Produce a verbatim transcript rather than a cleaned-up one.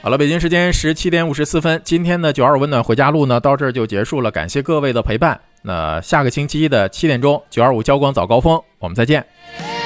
好了，北京时间十七点五十四分，今天的九二五温暖回家路呢，到这儿就结束了，感谢各位的陪伴。那下个星期一的七点钟，九二五交光早高峰，我们再见。